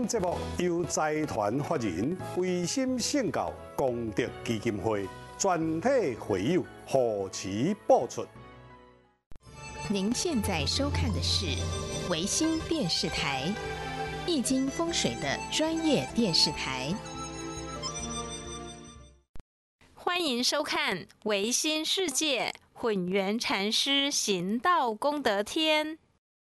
节目由财团法人维心圣教功德基金会全体会友护持播出。 您现在收看的是维新电视台，易经风水的专业电视台。 欢迎收看维新世界混元禅师行道功德篇。